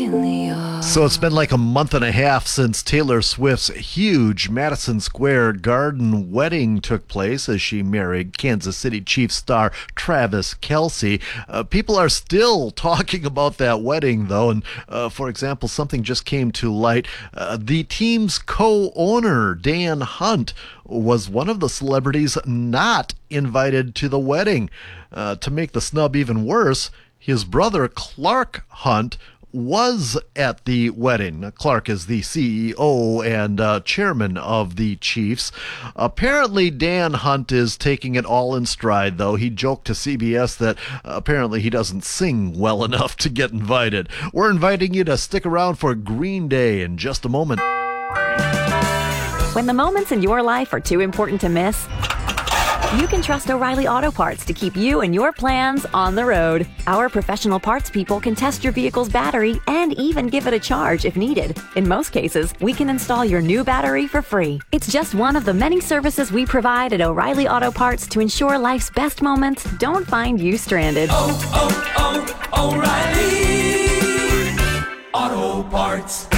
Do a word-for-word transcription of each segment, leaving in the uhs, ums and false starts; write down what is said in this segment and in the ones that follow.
really are. So it's been like a month and a half since Taylor Swift's huge Madison Square Garden wedding took place as she married Kansas City Chiefs star Travis Kelce. Uh, people are still talking about that wedding, though, and uh, for example, something just came to light. Uh, the team's co-owner, Dan Hunt, was one of the celebrities not invited to the wedding. Uh, to make the snub even worse, his brother Clark Hunt was at the wedding. Clark is the C E O and uh, chairman of the Chiefs. Apparently, Dan Hunt is taking it all in stride, though. He joked to C B S that uh, apparently he doesn't sing well enough to get invited. We're inviting you to stick around for Green Day in just a moment. When the moments in your life are too important to miss, you can trust O'Reilly Auto Parts to keep you and your plans on the road. Our professional parts people can test your vehicle's battery and even give it a charge if needed. In most cases, we can install your new battery for free. It's just one of the many services we provide at O'Reilly Auto Parts to ensure life's best moments don't find you stranded. Oh, oh, oh, O'Reilly Auto Parts.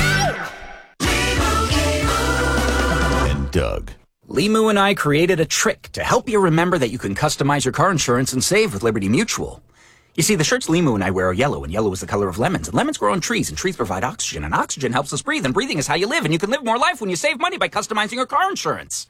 And Doug. Limu and I created a trick to help you remember that you can customize your car insurance and save with Liberty Mutual. You see, the shirts Limu and I wear are yellow, and yellow is the color of lemons, and lemons grow on trees, and trees provide oxygen, and oxygen helps us breathe, and breathing is how you live, and you can live more life when you save money by customizing your car insurance.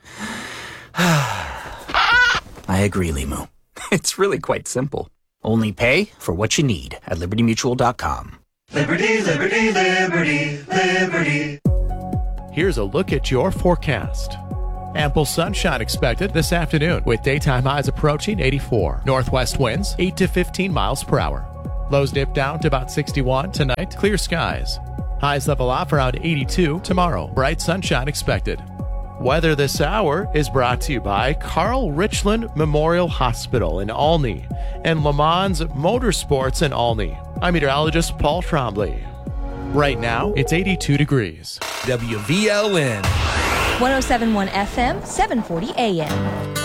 I agree, Limu. It's really quite simple. Only pay for what you need at liberty mutual dot com. Liberty, liberty, liberty, liberty. Here's a look at your forecast. Ample sunshine expected this afternoon with daytime highs approaching eighty-four. Northwest winds eight to fifteen miles per hour. Lows dip down to about sixty-one tonight. Clear skies. Highs level off around eighty-two tomorrow. Bright sunshine expected. Weather this hour is brought to you by Carl Richland Memorial Hospital in Olney and Le Mans Motorsports in Olney. I'm meteorologist Paul Trombley. Right now, it's eighty-two degrees. W V L N. one oh seven point one F M, seven forty A M.